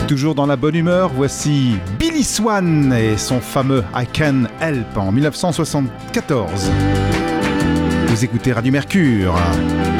Toujours dans la bonne humeur, voici Billy Swan et son fameux I Can Help en 1974. Vous écoutez Radio Mercure.